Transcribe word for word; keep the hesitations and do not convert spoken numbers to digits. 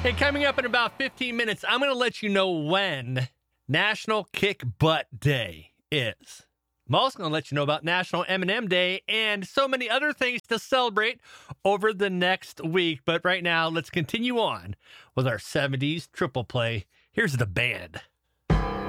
Hey, coming up in about fifteen minutes, I'm going to let you know when National Kick Butt Day is. I'm also going to let you know about National M and M Day and so many other things to celebrate over the next week. But right now, let's continue on with our seventies triple play. Here's the band.